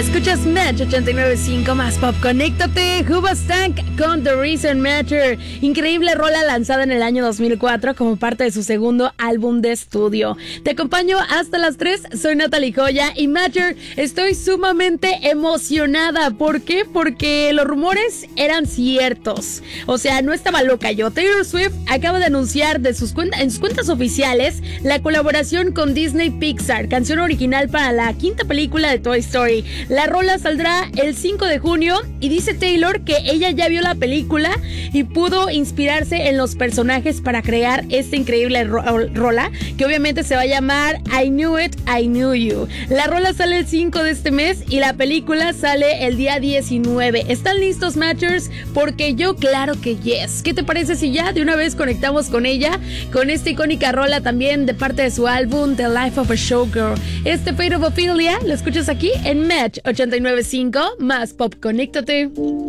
Escuchas Match 89.5 más pop. Conéctate. Hoobastank con The Reason Matter. Increíble rola lanzada en el año 2004 como parte de su segundo álbum de estudio. Te acompaño hasta las 3. Soy Natalie Joya y Matter. Estoy sumamente emocionada. ¿Por qué? Porque los rumores eran ciertos. O sea, no estaba loca yo. Taylor Swift acaba de anunciar en sus cuentas oficiales la colaboración con Disney Pixar, canción original para la quinta película de Toy Story. La rola saldrá el 5 de junio y dice Taylor que ella ya vio la película y pudo inspirarse en los personajes para crear esta increíble rola, que obviamente se va a llamar I Knew It, I Knew You. La rola sale el 5 de este mes y la película sale el día 19. ¿Están listos, Matchers? Porque yo claro que yes. ¿Qué te parece si ya de una vez conectamos con ella, con esta icónica rola también de parte de su álbum The Life of a Showgirl? Fate of Ophelia lo escuchas aquí en Match 89.5 más pop. Conéctate.